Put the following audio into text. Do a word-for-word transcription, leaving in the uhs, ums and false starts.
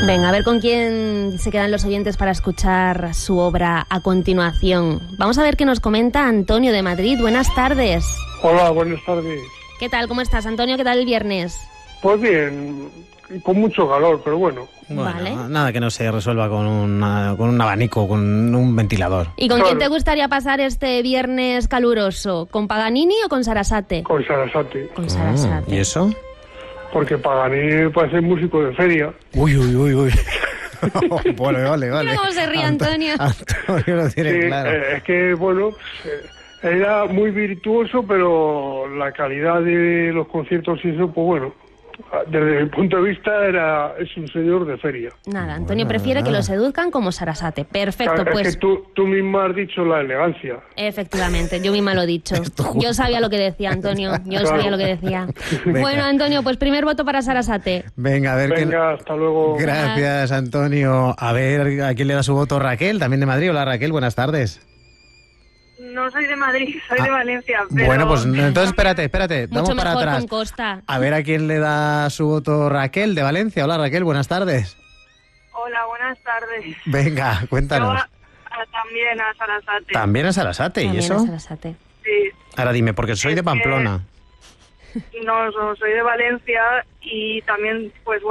Venga, a ver con quién se quedan los oyentes para escuchar su obra a continuación. Vamos a ver qué nos comenta Antonio de Madrid. Buenas tardes. Hola, buenas tardes. ¿Qué tal? ¿Cómo estás, Antonio? ¿Qué tal el viernes? Pues bien, con mucho calor, pero bueno. Bueno, Vale. nada que no se resuelva con, una, con un abanico, con un ventilador. ¿Y con Claro. quién te gustaría pasar este viernes caluroso? ¿Con Paganini o con Sarasate? Con Sarasate. Con Sarasate. ¿Y eso? Porque Paganini parece músico de feria. Uy, uy, uy, uy. Vale, vale, vale. Mira cómo se ríe Antonio. Antonio lo tiene Sí, claro. eh, es que, bueno, eh, era muy virtuoso, pero la calidad de los conciertos y eso, pues bueno, desde mi punto de vista era es un señor de feria. Nada, Antonio Bueno, prefiere que nada. lo seduzcan como Sarasate. Perfecto, Claro, pues. Es que tú, tú misma has dicho la elegancia. Efectivamente, yo misma lo he dicho. Yo sabía lo que decía, Antonio. Yo Claro. sabía lo que decía. Venga. Bueno, Antonio, pues primer voto para Sarasate. Venga, a ver quién... Venga, hasta luego. Gracias, Antonio. A ver a quién le da su voto Raquel, también de Madrid. Hola, Raquel, buenas tardes. No soy de Madrid, soy Ah, de Valencia. Pero... Bueno, pues entonces espérate, espérate. Mucho Vamos para mejor atrás. con Costa. A ver a quién le da su voto Raquel de Valencia. Hola, Raquel, buenas tardes. Hola, buenas tardes. Venga, Yo cuéntanos. a- a- también a Sarasate. También a Sarasate, ¿y También eso? a Sarasate. Sí. Ahora dime, porque soy Es de que- Pamplona. No, no, soy de Valencia y también, pues bueno,